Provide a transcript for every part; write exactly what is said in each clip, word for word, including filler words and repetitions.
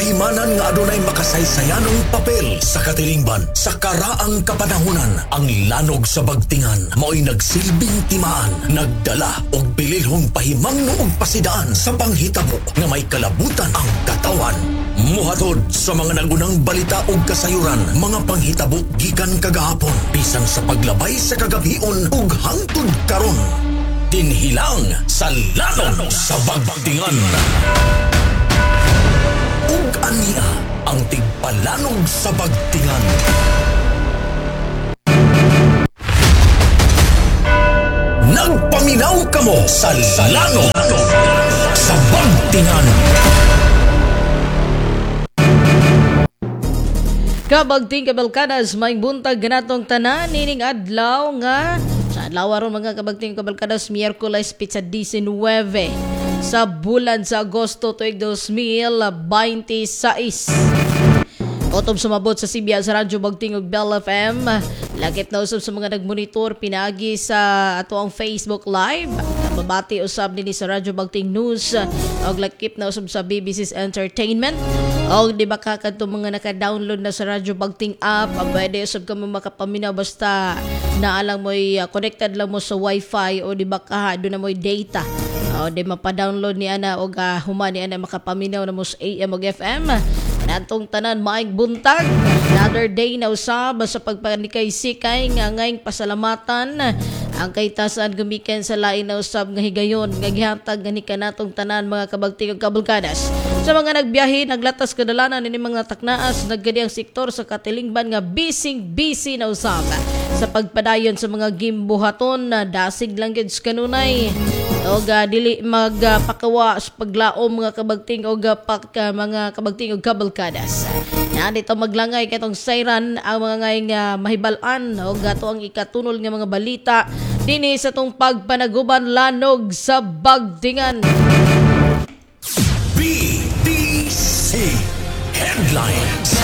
kahimanan nga adunay makasaysayanong papel sa katilingban. Sa karaang kapanahunan, ang lanog sa bagtingan mao'y nagsilbing timaan, nagdala og bililhong pahimangno og pasidaan sa panghitabo nga may kalabutan ang katawan. Muhatod sa mga nagunang balita ug kasayuran, mga panghitabo gikan kagahapon, bisan sa paglabay sa kagabion ug hangtod karon. Tinhilang sa lanog sa bagtingan. Ug ania ang tigpalanog sa bagtingan. Nagpaminaw kamo sa lanog sa bagtingan. Kabagting kabalkadas, may buntag ganatong tanan nining adlaw nga sa adlaw aron mga kabagting kabalkadas, Miyerkules pitsa nineteen sa bulan sa Agosto tuig two thousand twenty-six. Otob sumabot sa C B S Radyo Bagting ug Bell F M. Lakip na usab sa mga nagmonitor pinagi sa ato ang Facebook Live. Mabati usab dinhi sa Radyo Bagting News ug lakip na usab sa B B C's Entertainment. Og di ba ka kadto mga naka-download na sa Radyo Bagting app, pwede usab ka makapaminaw basta naalang mo'y uh, connected lang mo sa Wi-Fi o di ba ka doon na mo'y data. O di mapa-download ni ana og uh, human ni ana makapaminaw na mo sa A M ug F M. Natong tanan maayong buntag. Another day na usab sa pagpanikay sikay nga ngayong pasalamatan ang kaitasan gumikan sa lain na usab nga higayon nga gihatag nga ni kanatong tanan mga kabagting ug kabulkadas. Sa mga nagbiyahe, naglatas kadalanan ni mga taknaas naggadi ang sektor sa katilingban nga bising busy na usab sa pagpadayon sa mga gimbuhaton na dasig lang gid kanunay. Og uh, dili magpakawa uh, sa paglaom mga kabagting og uh, pak, uh, mga kabagting og kabulkadas. Na dito maglangay katong sayran ang mga ngayong uh, mahibalan og ato ang ikatunol nga mga balita dinhi sa tong pagpanaguban lanog sa bagtingan. B B C Headlines.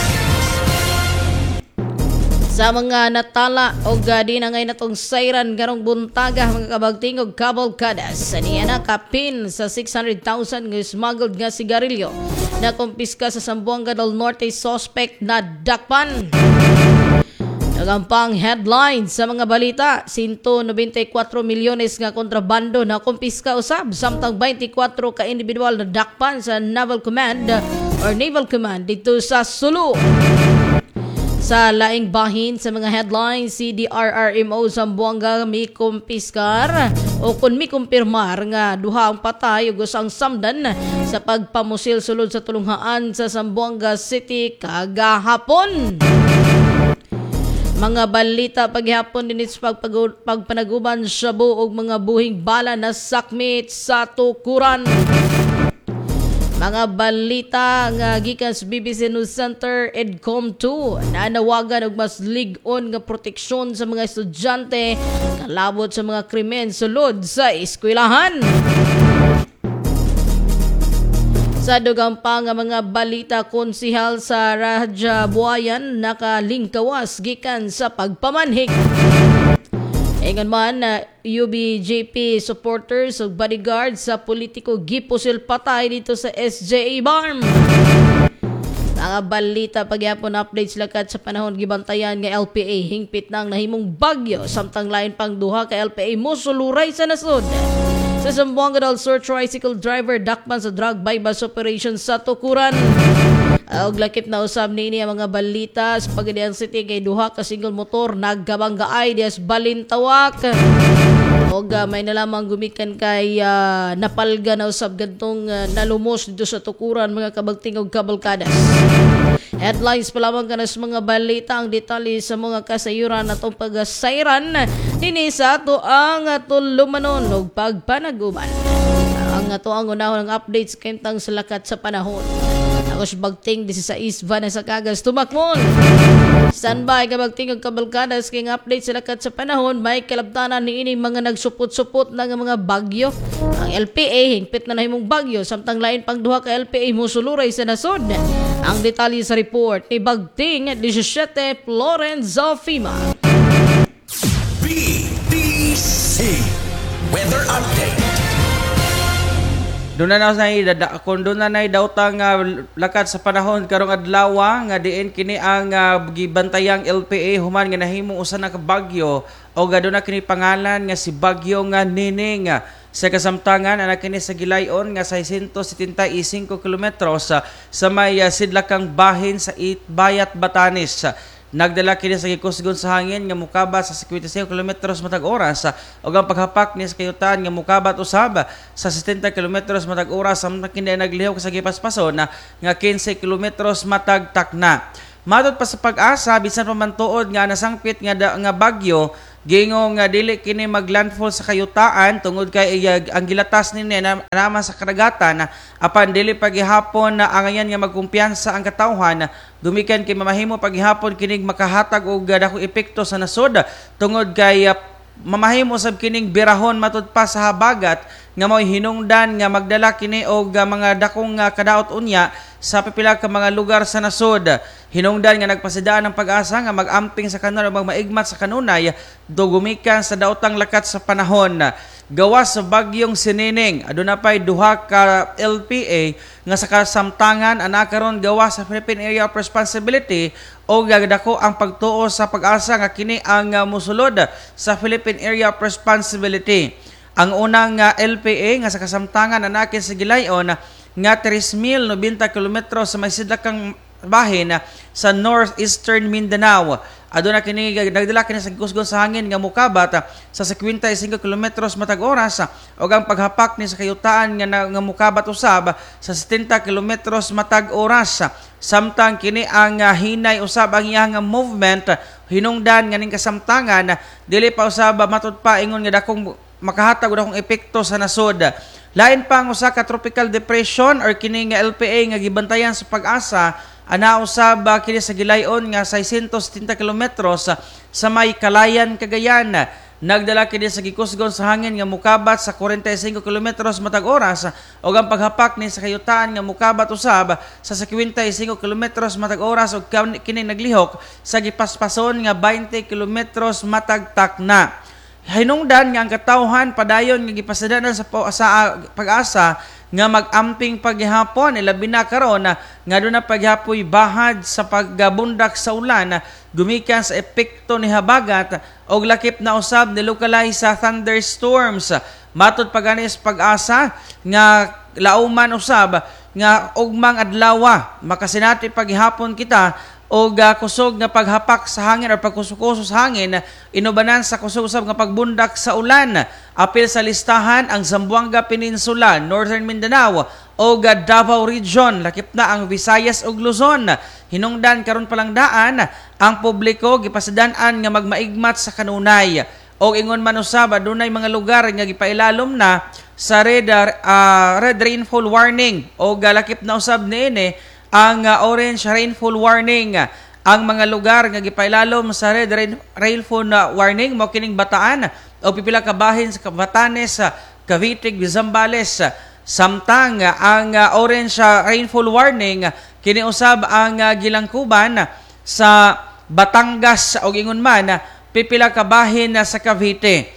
Sa mga natala o gadi na ngayon natong sayran garong buntaga mga kabagting o kabulkadas. Niya na kapin sa six hundred thousand nga smuggled nga sigarilyo na kumpiska sa Zamboanga del Norte suspect na dakpan. Nagampang headlines sa mga balita, one hundred ninety-four milyones nga kontrabando na kumpiska usab, samtang twenty-four ka individual na dakpan sa Naval Command or Naval Command dito sa Sulu. Sa laing bahin sa mga headlines, C D R R M O Zamboanga mi kumpiskar o kun mi kumpirmar nga duha ang patay ug usang samdan sa pagpamusil sulod sa tulunghaan sa Zamboanga City kagahapon. Mga balita paghapon din sa pagpanaguban sa buog mga buhing bala na sakmit sa tukuran. Mga balita nga gikan sa B B C News Center EDCOM two na nawagan og mas lig-on nga proteksyon sa mga estudyante kalabot sa mga krimen sulod sa eskwelahan. Sa dugang pa nga mga balita, konsihal sa Raja Buayan nakalingkawas gikan sa pagpamanhik. Ingon man na uh, U B J P supporters ug bodyguards sa politiko gipusil patay dito sa S J A Barm. Mga balita pagyapon updates lakat sa panahon gibantayan nga L P A hingpit nang nahimong bagyo samtang lain pang duha ka L P A mosuluray sa nasod. Sa Zamboanga del Sur tricycle driver dakpan sa drug bypass operation sa tukuran. Og lakip na usab niini ang mga balita sa Pagadian City kay duha ka single motor naggabanggaay dias balintawak. Og uh, may nalamang gumikan kay uh, napalga na usab gantong uh, nalumos dito sa tukuran mga kabagting og kabulkadas. Headlines pa lamang ka na sa mga balita ang detalye sa mga kasayuran atong pagasayran dinhi sa ato ang tulumanon og pagpanaguban. Ang ato ang unahon ng updates kentang sa lakat sa panahon. Ako si Bagting sixteen Vanessa Cagas tumakmon. Standby ka Bagting og kabalkadas king update sa lakat sa panahon. May kalabtanan ni ini mga nagsupot-supot na nga mga bagyo. Ang L P A hingpit na nahimong bagyo samtang lain pang duha ka L P A mosuluray sa nasod. Ang detalye sa report ni Bagting seventeen Florenzo Fima. B B C Weather Update. Doon na na dada, kung doon na na dautang uh, lakad sa panahon karong adlaw nga diin kini ang uh, gibantayang L P A human nga nahimong usa na ka bagyo o gado na kini pangalan nga si Bagyo nga Nining. Sa kasamtangan anak kini sa gilayon nga six hundred seventy-five kilometros uh, sa may uh, sidlakang bahin sa Itbayat, Batanes. Nagdala kini sa gikusgon sa hangin nga mukabat sa fifty-five kilometros matag oras ug ang paghapak ni sa kayutan nga mukabat usab sa sixty kilometros matag oras samtang kini naglihok sa gipaspason nga fifteen kilometros matag takna. Matod pa sa Pag-asa bisan pa man tuod nga nasangpit nga da, nga bagyo gingong nga dili kini maglandfall sa kayutaan tungod kay uh, ang gilatas nini na naman sa kadagatan apan dili pagihapon na angayan nga magkumpiyansa ang katawhan gumikan kay mamahimo pagihapon kining makahatag og dakong epekto sa nasod tungod kay uh, mamahimo sab kining birahon matud pa sa habagat nga mo'y hinungdan nga magdala kini og uh, mga dakong uh, kadaot unya sa pipila ka mga lugar sa nasod. Hinungdan nga nagpasidaan ng Pag-asa nga mag-amping sa kanunay o magmaigmat sa kanunay dugumikan sa daotang lakat sa panahon. Gawas sa bagyong Sinining, aduna pay duha ka L P A nga sa kasamtangan ana karon gawas sa Philippine Area of Responsibility o gagdako ang pagtuo sa Pag-asa nga kini ang uh, musulod sa Philippine Area of Responsibility. Ang unang uh, L P A nga sa kasamtangan anakin sa gilayon nga three thousand ninety kilometros sa may sidlakang bahin sa northeastern Mindanao. Aduna kini nagdala kini sa kusgon sa hangin nga mukabat sa fifty-five kilometros matag oras ug ang paghapak ni sa kayutaan nga, nga mukabat usab sa seventy kilometros matag oras. Samtang kini ang uh, hinay usab ang iyang movement hinungdan nga ning kasamtangan dili pa usab matud pa ingon nga dakong makahatag og dakong epekto sa nasod. Lain pang usa ka tropical depression or kini nga L P A nga gibantayan sa Pag-asa ana usab kini sa gilayon nga six hundred seventy kilometros sa may Kalayan, Cagayan. Nagdala kini sa gikusgon sa hangin nga mukabat sa forty-five kilometros matag oras ug ang paghapak ni sa kayutaan nga mukabat usab sa fifty-five kilometros matag oras ug kini naglihok sa gipaspason nga twenty kilometros matag takna. Hinungdan nga ang katawhan padayon nga gipasidaan sa, sa Pag-asa nga mag-amping paghihapon ilabi na karon nga doon na paghapoy bahad sa paggabundak sa ulan gumikan sa epekto ni habagat og lakip na usab ni localize sa thunderstorms. Matod paganis Pag-asa nga lauman usab nga ugmang adlaw makasinati paghihapon kita o uh, kusog nga paghapak sa hangin o pagkusukuso sa hangin, inubanan sa kusog usab nga pagbundak sa ulan. Apil sa listahan ang Zamboanga Peninsula, Northern Mindanao o uh, Davao Region, lakip na ang Visayas ug Luzon. Hinungdan karon palang daan ang publiko gipasidan-an nga magmaigmat sa kanunay. O ingon man usab adunay mga lugar nga gipailalom na sa red uh, red rainfall warning o galakip na usab niini ang uh, orange rainfall warning. Ang mga lugar nga gipailalom sa red rain, rainfall uh, warning mao kining Bataan o pipila ka bahin sa Batanes, Cavite, Zambales. Samtang uh, ang uh, orange uh, rainfall warning kini usab ang uh, gilangkuban sa Batangas o ingon man pipila ka bahin uh, sa Cavite.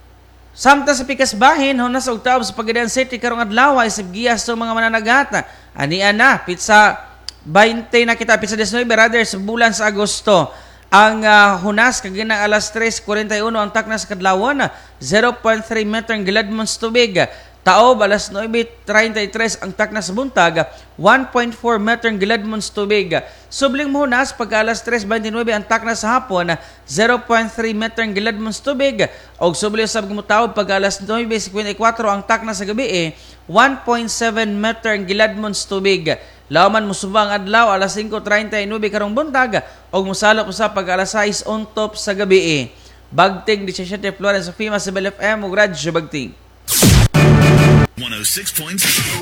Samtang sa pikas bahin hunas og taob sa Pagadian City karong adlaw isip giyas sa mga mananagat. Ani ana pizza twenty na kita pizza nineteen rather sa bulan sa Agosto. Ang uh, hunas kaginang alas tres forty-one ang takna sa kadlawon zero point three meter ang giladmon sa tubig. Taob alas nine thirty-three ang takna sa buntag one point four meter ang giladmon sa tubig. Subling hunas pag alas tres twenty-nine ang takna sa hapon zero point three meter ang giladmon sa tubig. Og subling usab gimutaob pag alas nine fifty-four ang takna sa gabi one point seven meter ang giladmon sa tubig. Lauman musubang adlaw alas five thirty-nine karong buntag og musalop usab pag alas six untop sa gabi. Bagting seventeen Florence sa Fima sa Bel F M ug Radyo Bagting. one oh six point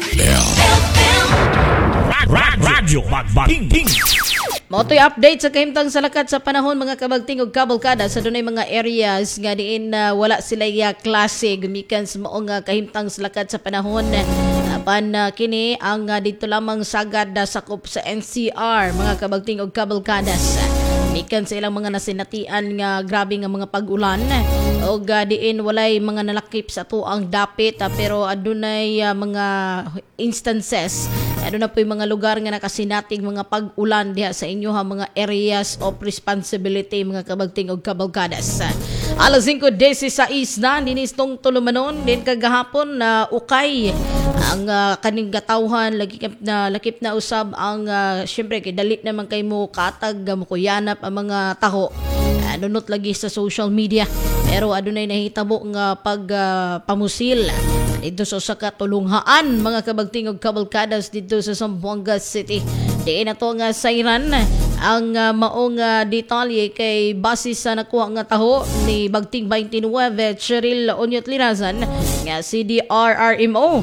Radyo Bagting. Motoy update sa kahimtang sa lakat sa panahon mga kabagting ug kabalkada sa dunay mga areas nga diin uh, wala sila ya klase gumikan sa mao nga kahimtang sa lakat sa panahon apan uh, kini ang uh, dito lamang sagad uh, sakop sa N C R mga kabagting ug kabalkadas. Mikan sa ilang mga nasinatian nga grabe nga mga pag-ulan o uh, diin walay mga nalakip sa tuang dapit uh, pero adunay uh, mga instances aduna po yung mga lugar nga nakasinating mga pag-ulan diha sa inyo ha mga areas of responsibility mga kabagting og kabalkadas. Alas singko desisays na dinis tong tulumanon din kagahapon na uh, ukay ang uh, kaning gatawhan lakip na lakip na usab ang uh, syempre kay dalit naman kay mo katag mo kuyanap ang mga taho uh, nunot lagi sa social media pero adunay nahitabo nga pag uh, pamusil dito sa usa ka tulunghaan mga kabagting og kabalkadas dito sa Zamboanga City. Diin na to nga sayran ang uh, maong uh, detalye kay base sa nakuha nga taho ni Bagting twenty-nine Cheryl Onyot Lirazan nga C D R R M O.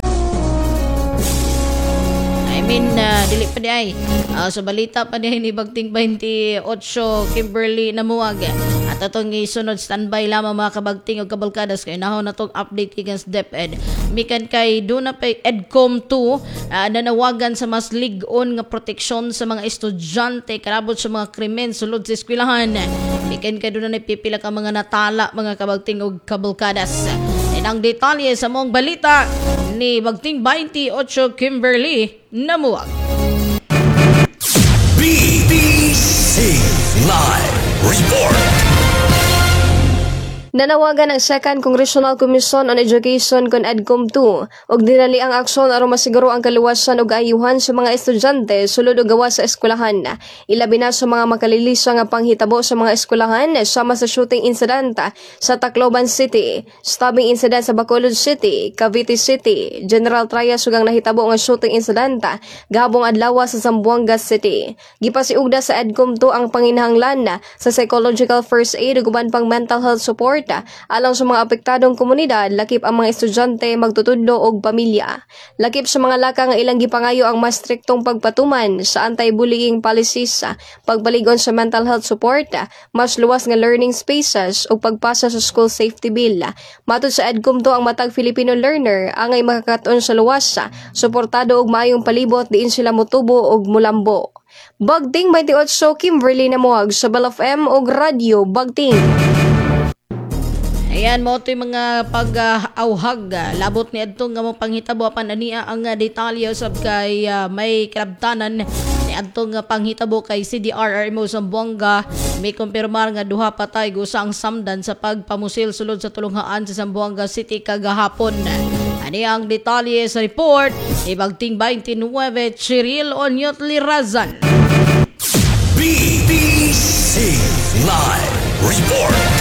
I mean, uh, dili pa di ay. Uh, so, balita pa di ay ni Bagting twenty-eight Kimberly Namuag. At itong isunod standby lamang mga kabagting o kabalkadas kayo nahon na itong update against DepEd. Mikan kay doon na pa EDCOM two uh, nanawagan sa mas lig-on nga proteksyon sa mga estudyante karabot sa mga krimen sulod sa eskwelahan. Mikan kay doon na pipila ka mga natala mga kabagting o kabalkadas. Ang detalye sa mong balita ni Bagting twenty-eight Kimberly Namuag. B B C Live Report. Nanawagan ang Second Congressional Commission on Education kon EDCOM two og dinali ang aksyon aron masiguro ang kaluwasan ug ayuhan sa mga estudyante sulod og gawas sa eskwelahan. Ilabi na sa mga makalilisa nga panghitabo sa mga eskwelahan sama sa shooting incident sa Tacloban City, stabbing incident sa Bacolod City, Cavite City, General Trias ug ang nahitabo nga shooting incident gahapong adlaw sa Zamboanga City. Gipasiugda sa EDCOM two ang panginahanglan sa psychological first aid ug uban pang mental health support alang sa mga apektadong komunidad, lakip ang mga estudyante, magtutudlo og pamilya. Lakip sa mga laka nga ilang gipangayo ang mas striktong pagpatuman sa anti-bullying policies, pagbaligon sa mental health support, mas luwas nga learning spaces ug pagpasa sa school safety bill. Matod sa EDCOM two ang matag Filipino learner angay makakaton sa luwas, suportado og maayong palibot diin sila motubo og mulambo. Bagting twenty-eight Kimberly Namuag sa Bell F M og Radio Bagting. Ayan mo ito yung mga pag-auhag. Uh, labot ni Adtong nga mong panghitabo apan aniya ang uh, detalye usab kay uh, may krabtanan ni Adtong nga panghitabo kay C D R R M O Zamboanga. May kumpirmar nga duha patay gusa ang samdan sa pagpamusil sulod sa tulunghaan sa Zamboanga City kagahapon. Ani ang detalye sa report ni Bagting twenty-nine Cheryl Onyot Lirazan. B B C Live Report.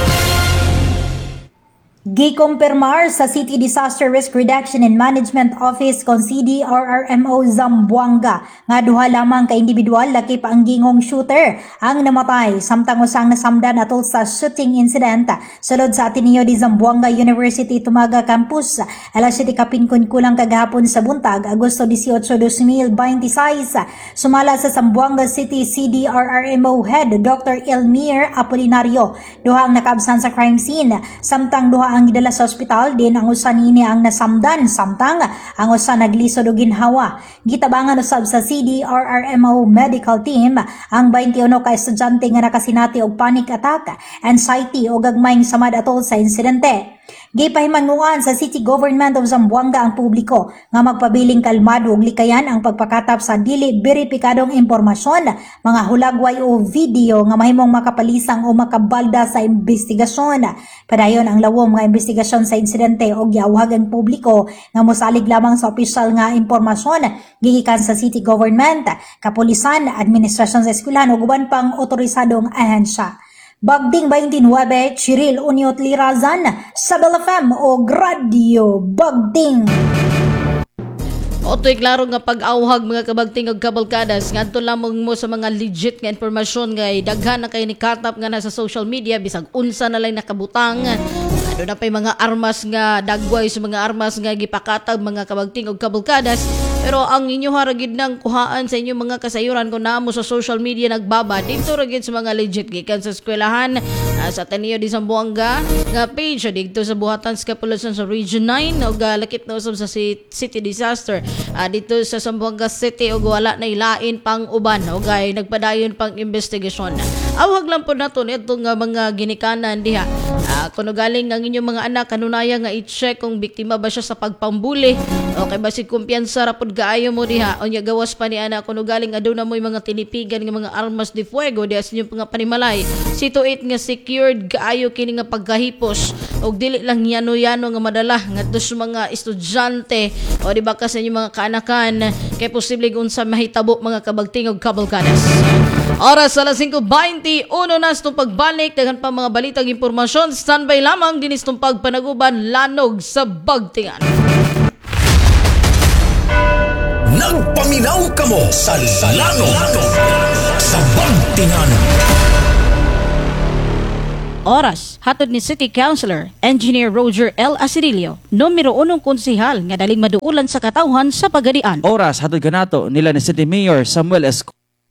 Gikumpirmar sa City Disaster Risk Reduction and Management Office kon C D R R M O Zamboanga nga duha lamang ka individual lakip ang gingong shooter ang namatay samtang usang nasamdan atol sa shooting incident sulod sa Ateneo de Zamboanga University Tumaga Campus alas siyete kapin kulang kagahapon sa buntag Agosto eighteen, twenty twenty-six. Sumala sa Zamboanga City C D R R M O Head Doctor Elmir Apolinario duha ang nakaabsan sa crime scene samtang duha ang gidala sa ospital din ang usa niini ang nasamdan samtang ang usa naglisod og ginhawa. Gitabangan usab sa C D R R M O medical team ang twenty-one ka estudyante nga nakasinati og panic attack, anxiety o gagmayng samad atol sa insidente. Gipahimanguan sa City Government of Zamboanga ang publiko nga magpabiling kalmado ug likayan ang pagpakatap sa dili beripikadong impormasyon, mga hulagway o video nga mahimong makapalisang o makabalda sa investigasyon. Padayon ang lawom nga investigasyon sa insidente og giawhag ang publiko nga mosalig lamang sa opisyal nga impormasyon gikan sa City Government, kapulisan, administrasyon sa eskwelahan ug uban pang otorisadong ahensya. Bagting twenty-nine Cheryl Onyot Lirazan sa Bell F M o Radio Bagting. Oto'y klaro nga pag-auhag mga kabagting og kabalkadas ngadto lamang mo sa mga legit nga impormasyon nga daghan na kay nikatap nga na sa social media bisag unsa na lang nakabutang. Ano na pa'y mga armas nga dagway sa mga armas nga gipakatag mga kabagting og kabalkadas. Pero ang inyo haragid ng kuhaan sa inyong mga kasayuran kung naamo sa social media nagbaba dito ragid sa mga legit gikan sa eskwelahan uh, sa Ateneo di Zamboanga nga page dito sa buhatan sa kapulusan sa Region nine ug uh, lakip na usab sa city disaster uh, dito sa Zamboanga City ug wala na ilain pang uban ug ay nagpadayon pang investigasyon. Awag lang po nato nito nga mga ginikanan diha. Uh, kuno galing ang inyong mga anak kanunaya nga i-check kung biktima ba siya sa pagpambuli o kay basig kumpiyansa ra pud kaayo mo diha unya gawas pa ni ana kuno galing aduna mo'y mga tinipigan nga mga armas de fuego diha sa inyong mga panimalay. Situate nga secured kaayo kini nga pagkahipos og dili lang yano-yano nga madala ngadto sa mga estudyante o di ba ka sa inyong mga kaanakan kay posible unsa mahitabo mga kabagting og kabalkadas. Oras alas five twenty-one na itong pagbalik daghan pa mga balitang impormasyon. Standby lamang din itong pagpanaguban lanog sa Bagtingan. Nagpaminaw kamo sa lanog sa Bagtingan. Oras, hatod ni City Councilor Engineer Roger L. Asirilio, numero unong konsehal nga daling maduulan sa katawhan sa Pagadian. Oras hatod kanato nila ni City Mayor Samuel S.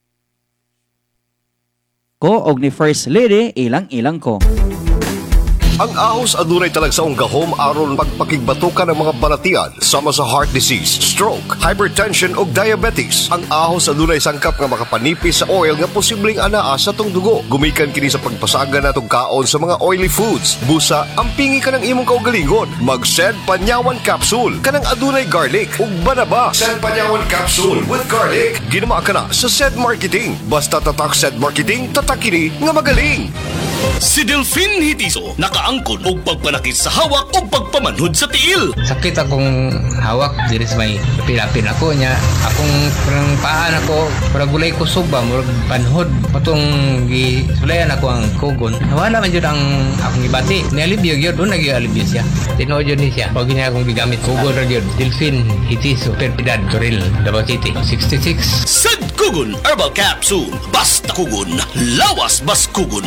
ko og ni First Lady ilang-ilang ko. Ang ahos adunay talagsaong gahom aron pagpakigbatukan ng mga balatian sama sa heart disease, stroke, hypertension ug diabetes. Ang ahos adunay sangkap nga makapanipis sa oil nga posibleng anaa sa tong dugo. Gumikan kini sa pagpasaga natong kaon sa mga oily foods. Busa, ampingi ka ng imong kaugalingon. Mag-Sed Panyawan Capsule kanang adunay garlic ug banaba. Sed Panyawan Capsule with garlic. Ginawa ka na sa Sed Marketing. Basta tatak Sed Marketing, tatak kini nga magaling. Si Delphine Hitiso nakaangkon og pagpanakit sa hawak o pagpamanhod sa tiil. Sakit akong hawak diri sa may pilapin ako niya. Akong parang paan ako, para gulay ko suba, murag panhod. Patong gisulayan ako ang kugon. Nawala man yun ang akong ibati. Nialibyo yun, doon nag-ialibyo siya. Tinood yun siya. Pag niya akong gigamit kugon ra yun. Delphine Hitiso, Perpidad, Toril, Davao City, sixty-six. Sed Kugon Herbal Capsule. Basta kugon, lawas bas kugon.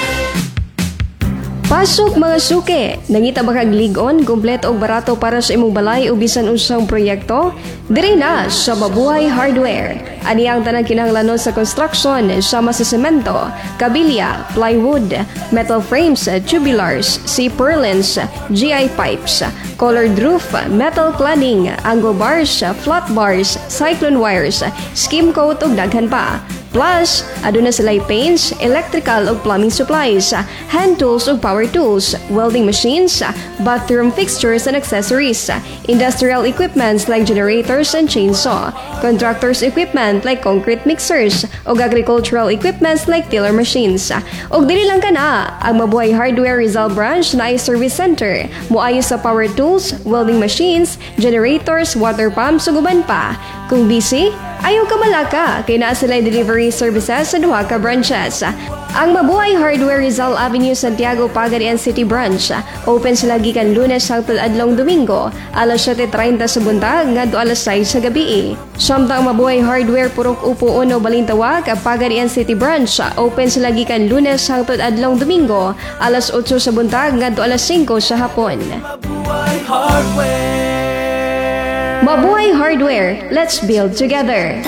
Pasok mga suke! Nangita ba kag ligon, kumpleto og barato para sa imong balay o bisan unsang proyekto? Diri na sa Mabuhay Hardware. Ani ang tanang kinahanglanon sa construction sama sa semento, kabilya, plywood, metal frames, tubulars, C-purlins, G I pipes, colored roof, metal cladding, angle bars, flat bars, cyclone wires, skim coat ug daghan pa. Plus, aduna sila'y paints, electrical ug plumbing supplies, hand tools ug power tools, welding machines, bathroom fixtures and accessories, industrial equipments like generators and chainsaw, contractors equipment like concrete mixers, ug agricultural equipments like tiller machines. Ug dili lang kana, ang Mabuhay Hardware Rizal Branch na ay service center, moayo sa power tools, welding machines, generators, water pumps ug uban pa. Kung busy, ayaw ka malaka, kay naa sila'y delivery services sa duha ka branches. Ang Mabuhay Hardware Rizal Avenue, Santiago, Pagadian City Branch. Open sila gikan Lunes hangtod adlong Domingo, alas siyete treinta sa buntag ngadto alas sais sa gabi. Samtang Mabuhay Hardware Purok Upo Uno Balintawak, Pagadian City Branch. Open sila gikan Lunes hangtod adlong Domingo, alas otso sa buntag ngadto alas singko sa hapon. Mabuhay Hardware. Mabuhay Hardware. Let's build together.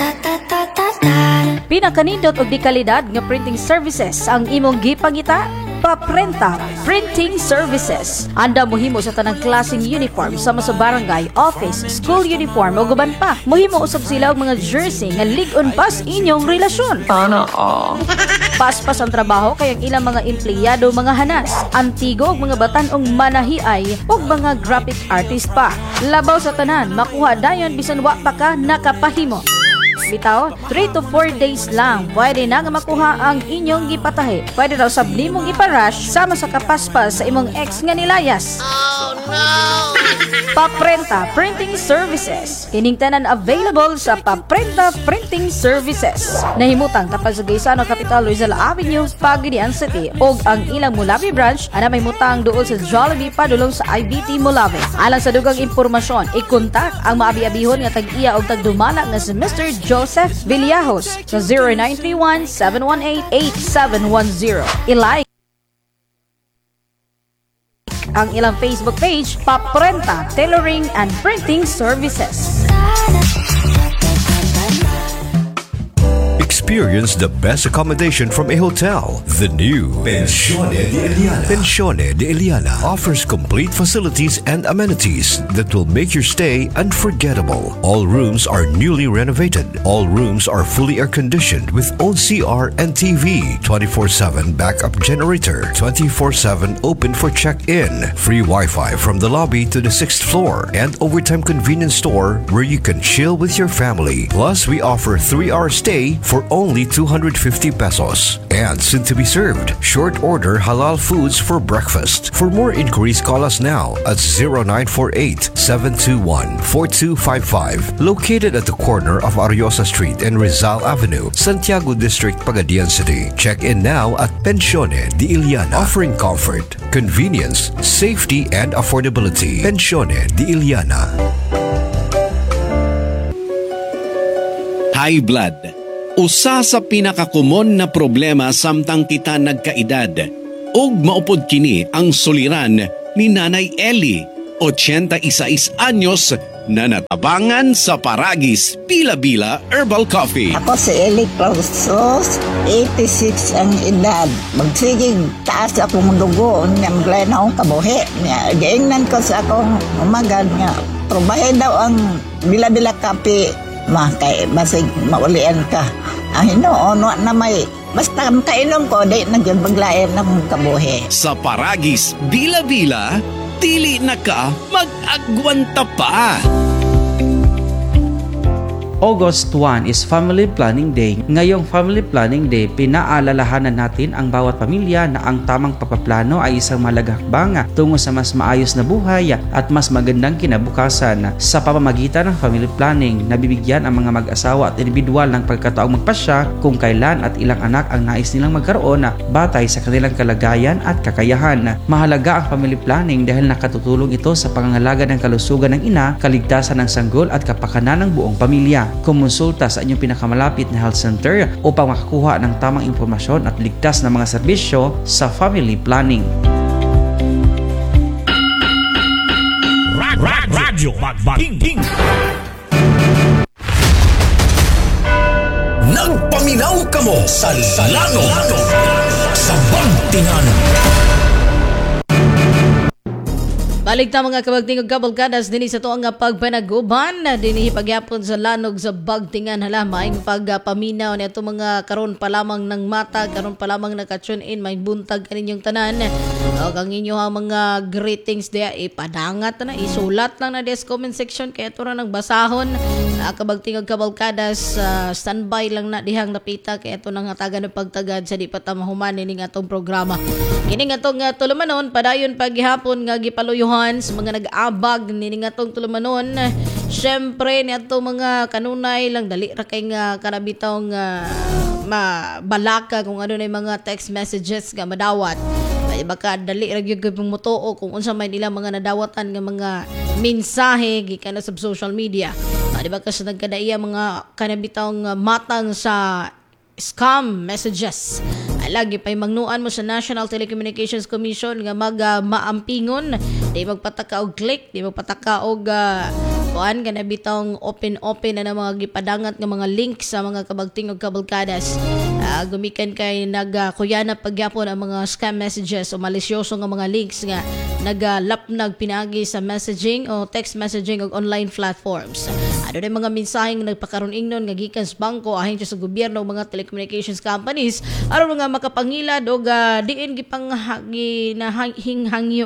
Pinakanindot og di kalidad nga printing services ang imong gipangita. Paprenta Printing Services. Anda mohimo sa tanang klaseng uniform sama sa barangay, office, school uniform o guban pa. Mohimo usab sila og mga jersey nga lig-on pas inyong relasyon. Sana all. Paspas ang trabaho kay ang ilang mga empleyado mga hanas, antigo og mga batanong manahiay ug mga graphic artist pa. Labaw sa tanan, makuha dayon bisan wa pa ka nakapahimo. Bitaw, three to four days lang pwede na nga makuha ang inyong gipatahi. Pwede raw sabli mong iparush sama sa kapaspas sa imong ex nga nilayas. Oh no! Paprenta Printing Services. Kining tanan available sa Paprenta Printing Services. Nahimutang tapos sa Gaisano Capital Rizal Avenue, Pagadian City ug ang ilang Mulawi branch ana may mutang duol sa Jollibee padulong sa I B T Mulawi. Alang sa dugang impormasyon, i-contact ang maabi-abihon nga tag-iya ug tagdumala nga si Mister Joseph Villajos sa zero nine three one, seven one eight, eight seven one zero. I-like ang ilang Facebook page, Paprenta Tailoring and Printing Services. Experience the best accommodation from a hotel. The new Pensione de Iliana. Pensione de Iliana offers complete facilities and amenities that will make your stay unforgettable. All rooms are newly renovated. All rooms are fully air-conditioned with own C R and T V, twenty-four seven backup generator, twenty-four seven open for check-in, free Wi-Fi from the lobby to the sixth floor, and overtime convenience store where you can chill with your family. Plus, we offer three-hour stay for only two hundred fifty pesos. And soon to be served, short order halal foods for breakfast. For more inquiries, call us now at zero nine four eight, seven two one, four two five five. Located at the corner of Ariosa Street and Rizal Avenue, Santiago District, Pagadian City. Check in now at Pensione de Iliana, offering comfort, convenience, safety, and affordability. Pensione de Iliana. High blood. Usa sa pinakakumon na problema samtang kita nagkaedad. Ug maupod kini ang suliran ni Nanay Ellie, eighty-six anyos, na natabangan sa Paragis Bila-Bila Herbal Coffee. Ako si Ellie Clausos, eighty-six ang edad. Magsigig taas akong dugo, niya maglay na akong kabuhi. Gaingnan ko sa akong umagad nga, probahe daw ang Bila-Bila Coffee. Ma, kay basig maulian ka. Ang hinoon, na may, basta kainom ko, di nagyan paglayan ng kabuhi. Sa Paragis Bila-Bila, dili na ka mag-agwanta pa. August first is Family Planning Day. Ngayong Family Planning Day, pinaalalahanan natin ang bawat pamilya na ang tamang pagpaplano ay isang malagang hakbang tungo sa mas maayos na buhay at mas magandang kinabukasan. Sa pamamagitan ng family planning, nabibigyan ang mga mag-asawa at individual ng pagkataong magpasya kung kailan at ilang anak ang nais nilang magkaroon batay sa kanilang kalagayan at kakayahan. Mahalaga ang family planning dahil nakatutulong ito sa pangangalaga ng kalusugan ng ina, kaligtasan ng sanggol at kapakanan ng buong pamilya. Kumonsulta sa inyong pinakamalapit na health center upang makakuha ng tamang impormasyon at ligtas na mga serbisyo sa family planning. Radyo Magbaking. Nagpaminaw kamo sa Lano sa Bagtingan. Balik ta mga kabagting ug kabalkadas dinhi sa tuang nga pagpanaguban dinhi pagyapon sa lanog sa Bagtingan. Hala maayong pagpaminaw nito mga karon pa lamang ng mata, karon pa lamang naka-tune in, may buntag kaninyong tanan. Og ang inyo ha mga greetings dia ipadangat na isulat lang na des comment section kay ato ra nang basahon. Uh, kabagting ug kabalkadas uh, standby lang na dihang napita kay ato nang hatagan og pagtagad sa di pa ta mahuman ning atong programa. Kini nga atong uh, tulumanon padayon paghihapon nga gipaluyuhan sa mga nag-abag nini nga atong tulumanon. Syempre ni atong mga kanunay lang dali ra kay nga kanabitaw nga mabalaka kung ano na yung mga text messages nga madawat. Ay baka dali ra gyud gyud mutuo kung unsa may nila mga nadawatan nga mga mensahe gikan sa social media. Di ba kasi nagkadaiya mga kanabitaw nga matang sa scam messages. Lagi pa'y magnuan mo sa National Telecommunications Commission nga mag uh, maampingon, di magpataka og click, di magpataka og uh, kuan kana bitong open-open na, na mga gipadangat nga mga link sa mga kabagting og kabalkadas. Uh, gumikan kay nagkuyana uh, pagyapon ang mga scam messages o malisyoso nga mga links nga nagalapnag pinagi sa messaging o text messaging og online platforms. Ano na mga mensaheng nagpakaroon ingnon nga gikan sa bangko ahin sa gobyerno o mga telecommunications companies aron nga makapangilad o uh, diin gipang ginahangyo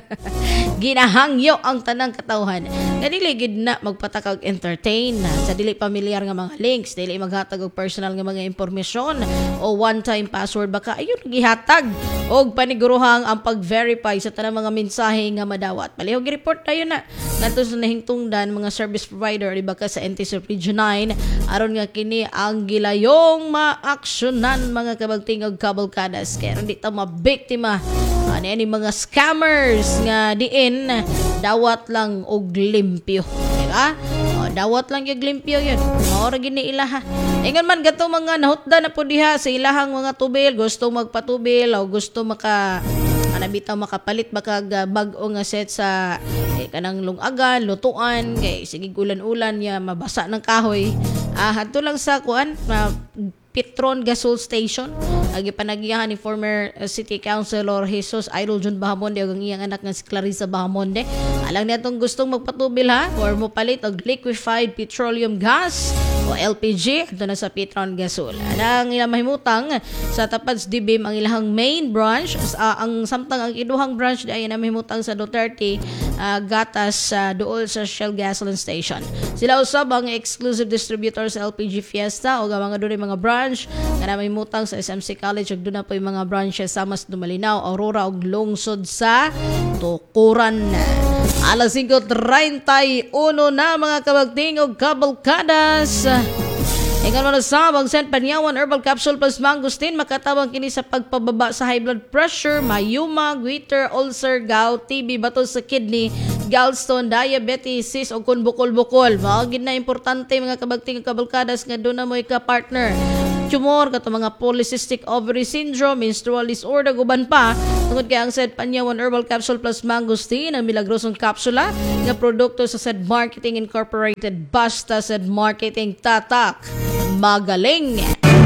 ginahangyo ang tanang katawhan nga dili gid na magpatakag entertain sa dili pamilyar nga mga links, dili maghatag og personal nga mga impormasyon o one time password baka ayon gihatag og paniguruhang ang pag-verify sa tanang mga mensahe nga madawat. Palihog report tayo na ngadto sa nahingtungdan mga service provider di baka sa N T C Region nine aron nga kini ang gilayong maaksyonan mga kabagting og kabalkadas kaya hindi ta mabiktima ani ani mga scammers nga diin dawat lang og limpyo, di ba? O, dawat lang yung limpyo yun. Maura gini ilaha. Ingon man gato mga nahutda na po diha sa ilahang mga tubil, gusto magpatubil o gusto maka anabitaw makapalit baka bag-o nga set sa eh, kanang lungagan, lutuan, kay sige ulan-ulan ya mabasa ng kahoy. Ah, hadto lang sa kuan, uh, Petron Gasol Station. Agi panagiyahan ni former uh, City Councilor Jesus Idol Jun Bahamonde ug ang iyang anak nga si Clarissa Bahamonde. Alang niya itong gustong magpatubil ha or mopalit og liquefied petroleum gas o L P G ito na sa Petron Gasol. Anang ilang mahimutang sa tapat sa D B M ang ilahang main branch uh, ang samtang ang iduhang branch ay na mahimutang sa Duterte uh, gatas uh, dool sa Shell Gasoline Station. Sila usab ang exclusive distributor sa L P G Fiesta o mga doon mga branch na mahimutang sa S M C College ug doon na po yung mga branches sa Mas Dumalinaw, Aurora ug lungsod sa Tukuran. Alas singko treinta y uno na mga kabagting ug kabalkadas. Ingon mo na sabang Saint Panyawan Herbal Capsule plus Mangosteen makatabang kini sa pagpababa sa high blood pressure, mayuma, goiter, ulcer, gout, T B, bato sa kidney, gallstone, diabetes, cyst o kun bukol-bukol. Mao gid na importante mga kabagting kabalkadas nga doon na mo ka-partner. Tumor, kato mga polycystic ovary syndrome, menstrual disorder, guban pa. Tungod kay ang Saint Panyawan Herbal Capsule plus Mangosteen, ang milagrosong kapsula nga produkto sa Said Marketing Incorporated. Basta Said Marketing tatak. Magaling!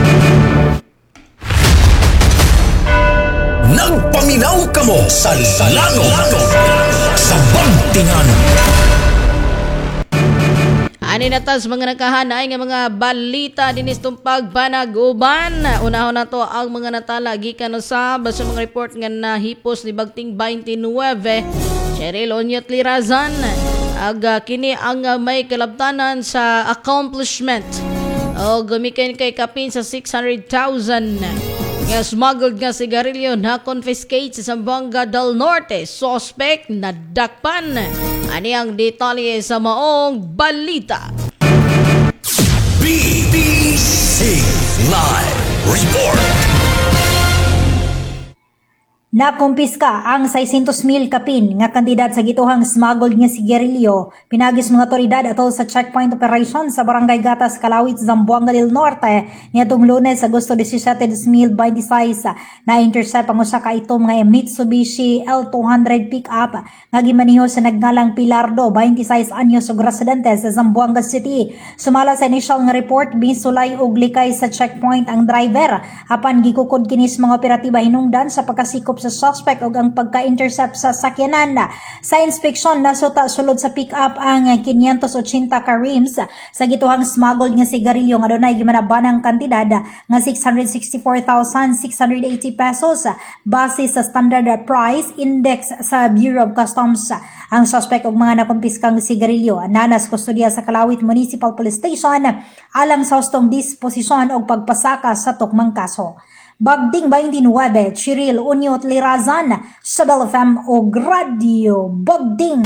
Nagpaminaw ka mo sa lanog sa Bagtingan. Ani natas mga nakahanay nga mga balita dinis tumpag panaguban. Unahon na to ang mga natala gikan sa basta mga report nga nahipos ni Bagting twenty-nine. Cheryl Onyot Lirazan aga kini ang may kalabtanan sa accomplishment. O gumikan kay kapin sa six hundred thousand. Nga smuggled nga sigarilyo na confiscate sa Zamboanga del Norte. Suspect na dakpan. Ani ang detalye sa maong balita. B B C Live Report. Nakumpiska ang six hundred mil kapin nga kandidat sa gituhang smuggled nga sigarilyo pinagis mga otoridad atol sa checkpoint operation sa Barangay Gatas, Kalawit, Zamboanga del Norte niadtong Lunes, Agosto seventeen, twenty twenty-six. Na-intercept ang usa ka itom nga Mitsubishi L two hundred pickup nga gimaniho sa nagngalang Pilardo, twenty-six anyos ug residente sa Zamboanga City. Sumala sa initial nga report, bisulay og likay sa checkpoint ang driver apan gikukod kini sa mga operatiba hinungdan sa pagkasikop sa suspect ug ang pagka-intercept sa sakyanan. Sa inspeksyon nasuta sulod sa pick-up ang five hundred eighty ka rims sa gituhang smuggled nga sigarilyo nga dunay gimanabanang kantidad nga six hundred sixty-four thousand six hundred eighty pesos base sa standard price index sa Bureau of Customs. Ang suspect ug mga nakumpiskang sigarilyo nanas kustodiya sa Kalawit Municipal Police Station alang sa hustong disposisyon og pagpasaka sa tukmang kaso. Bagding twenty-nine, Cheryl Onyot Lirazan, sa Bell F M o Radio Bagding.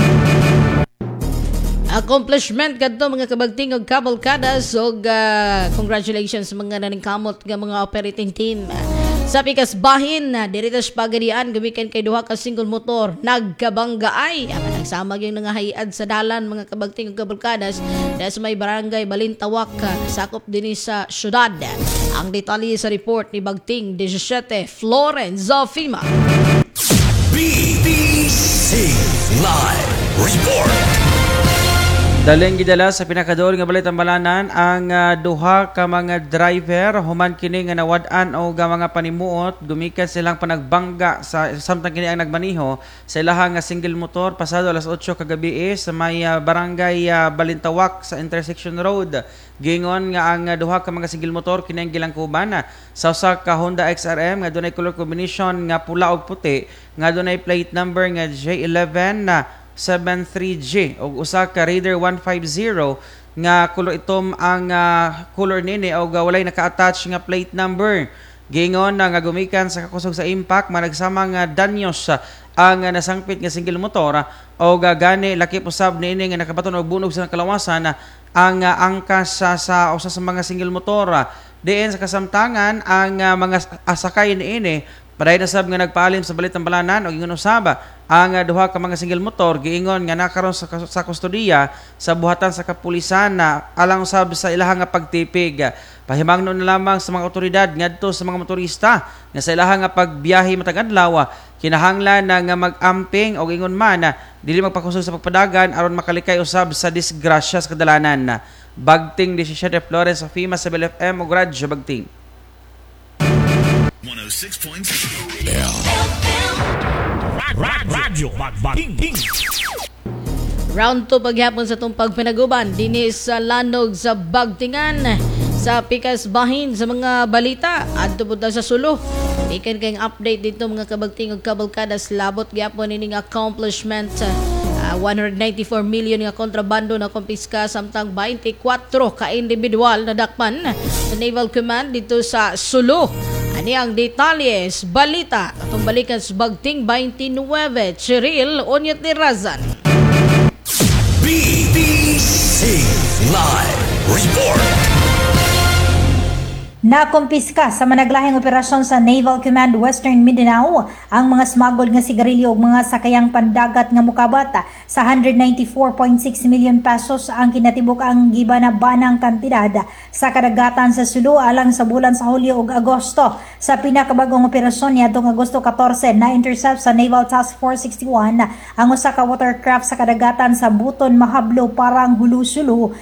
Accomplishment kadto mga kabagting og kabalkadas og uh, congratulations mga naningkamot nga mga operating team. Sa pikas bahin na diritas pagadian gumikan kay duha ka single motor nagkabanggaay ang nagsama gyud nangahayiad sa dalan mga kabagting ug kabalkadas dahil sa may barangay Balintawak sakop dinhi sa syudad. Ang detalye sa report ni Bagting seventeen Florence Zofima. B B C Live Report. Daling gidala sa pinakadool nga balitang balanan ang uh, duha ka mga driver human kini nga nawad-an o ga mga panimuot gumikan silang panagbangga sa samtang kini ang nagmaniho sa ilahang nga single motor pasado alas eight kagabi sa may uh, barangay uh, Balintawak sa intersection road. Gingon nga ang uh, duha ka mga single motor kini ang gilangkuban uh, sa usa ka Honda X R M nga dunay color combination nga pula ug puti nga dunay plate number nga J eleven na uh, seventy-three G o usa ka Raider one fifty nga color itom ang uh, color nini o uh, walay naka-attach nga plate number. Gingon na nga gumikan sa kakusog sa impact managsama nga danyos uh, ang uh, nasangpit nga single motor uh, o uh, gani laki usab niini nga nakabaton og bunog sa kalawasan uh, ang uh, angkas uh, sa usa sa mga single motor uh, diin sa kasamtangan ang uh, mga asakay niini paday na sab nga nagpaalim sa balitang balanan o ingon usaba ang uh, duha ka mga single motor giingon nga nakaron sa, sa kustodiya sa buhatan sa kapulisan na alang sab sa ilahang nga pagtipig. Pahimangno na lamang sa mga otoridad ngadto sa mga motorista nga sa ilahang nga pagbiyahe matag adlaw kinahanglan na nga mag-amping o ingon man na dili magpakusog sa pagpadagan aron makalikay usab sa disgrasya sa kadalanan. Bagting seventeen Florence of Fima sa Bell F M ug Radyo Bagting. one oh six point seven. Radyo Magbating. Round two paghapon sa itong pagpinaguban dinis sa lanog sa Bagtingan sa pikas bahin sa mga balita adto pud ta sa Sulo. Ikan kayong update dito mga kabagting ug kabalkadas labot gyapon ining accomplishment uh, one hundred ninety-four million nga kontrabando na kumpiska samtang twenty-four ka individual na dakpan sa Naval Command dito sa Sulo. Ani ang detalles balita atong balikan sa Bagting twenty-nine Cheryl Onyet ni Razan. B B C Live Report. Nakumpiska sa managlahing operasyon sa Naval Command Western Mindanao ang mga smuggled nga sigarilyo ug mga sakayang pandagat nga mukabata sa one hundred ninety-four point six million pesos ang kinatibuk ang gibanabanang kantidad sa kadagatan sa Sulu alang sa bulan sa Hulyo ug Agosto. Sa pinakabagong operasyon niadtong Agosto fourteen na intercept sa Naval Task Force sixty-one ang usa ka watercraft sa kadagatan sa Buton Mahablo parang Hulu-Sulu